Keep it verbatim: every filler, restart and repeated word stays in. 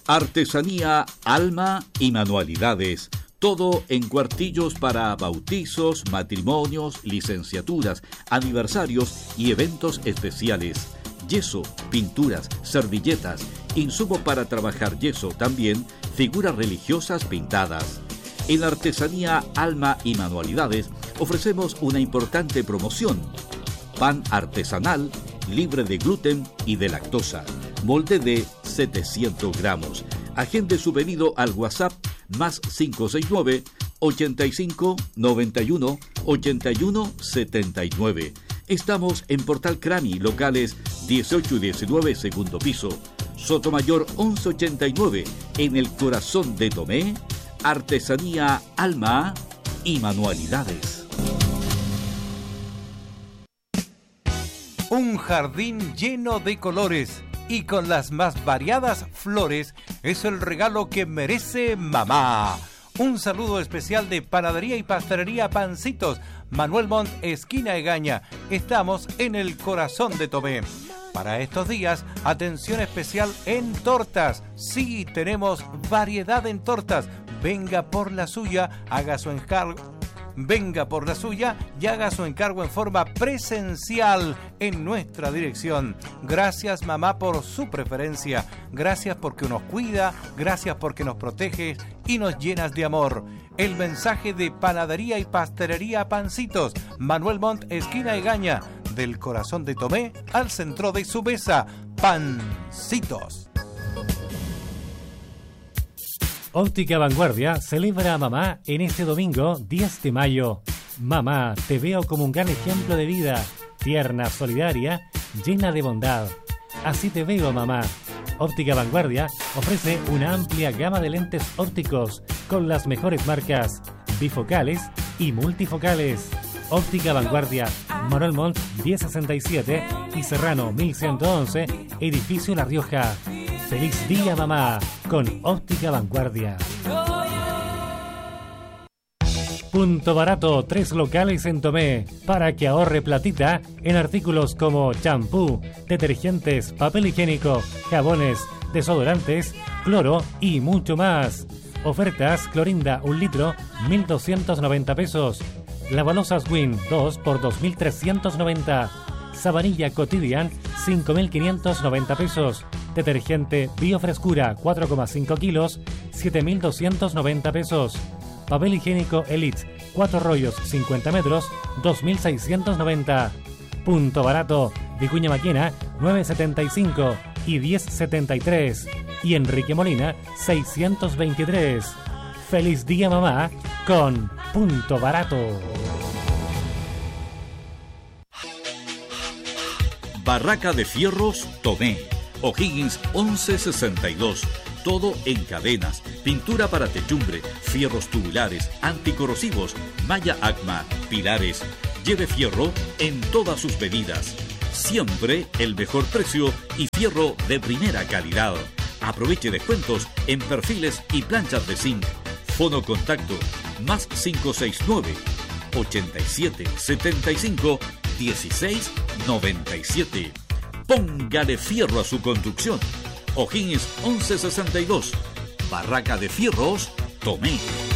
Artesanía, alma y manualidades. Todo en cuartillos para bautizos, matrimonios, licenciaturas, aniversarios y eventos especiales. Yeso, pinturas, servilletas, insumo para trabajar yeso, también figuras religiosas pintadas. En la artesanía, alma y manualidades ofrecemos una importante promoción. Pan artesanal, libre de gluten y de lactosa, molde de setecientos gramos. Agende su pedido al WhatsApp más cinco seis nueve, ochenta y cinco, noventa y uno, ochenta y uno, setenta y nueve. Estamos en Portal Crani, locales dieciocho y diecinueve, segundo piso. Sotomayor once ochenta y nueve, en el corazón de Tomé. Artesanía, alma y manualidades. Un jardín lleno de colores y con las más variadas flores es el regalo que merece mamá. Un saludo especial de Panadería y Pastelería Pancitos, Manuel Montt, esquina Egaña. Estamos en el corazón de Tomé. Para estos días, atención especial en tortas. Sí, tenemos variedad en tortas. Venga por la suya, haga su encargo. Venga por la suya y haga su encargo en forma presencial en nuestra dirección. Gracias, mamá, por su preferencia. Gracias porque nos cuida, gracias porque nos protege y nos llenas de amor. El mensaje de Panadería y Pastelería Pancitos, Manuel Montt, esquina Egaña, del corazón de Tomé al centro de su mesa. Pancitos. Óptica Vanguardia celebra a mamá en este domingo diez de mayo. Mamá, te veo como un gran ejemplo de vida, tierna, solidaria, llena de bondad. Así te veo, mamá. Óptica Vanguardia ofrece una amplia gama de lentes ópticos con las mejores marcas, bifocales y multifocales. Óptica Vanguardia, Manuel Montt diez sesenta y siete y Serrano mil ciento once, edificio La Rioja. ¡Feliz día, mamá! Con Óptica Vanguardia. Punto Barato, tres locales en Tomé, para que ahorre platita en artículos como champú, detergentes, papel higiénico, jabones, desodorantes, cloro y mucho más. Ofertas: Clorinda un litro, mil doscientos noventa pesos. Lavalosas Win dos por dos mil trescientos noventa. Sabanilla Cotidian cinco mil quinientos noventa pesos. Detergente Biofrescura cuatro coma cinco kilos, siete mil doscientos noventa pesos. Papel higiénico Elite cuatro rollos cincuenta metros, dos mil seiscientos noventa. Punto Barato, Vicuña Maquena nueve setenta y cinco y diez setenta y tres. Y Enrique Molina seiscientos veintitrés. ¡Feliz día, mamá! Con Punto Barato. Barraca de Fierros Tomé. O'Higgins once sesenta y dos. Todo en cadenas, pintura para techumbre, fierros tubulares, anticorrosivos, malla ACMA, pilares. Lleve fierro en todas sus medidas. Siempre el mejor precio y fierro de primera calidad. Aproveche descuentos en perfiles y planchas de zinc. Fono contacto más cinco seis nueve, ochenta y siete, setenta y cinco, dieciséis, noventa y siete. Póngale fierro a su construcción. O'Higgins once sesenta y dos. Barraca de Fierros Tomé.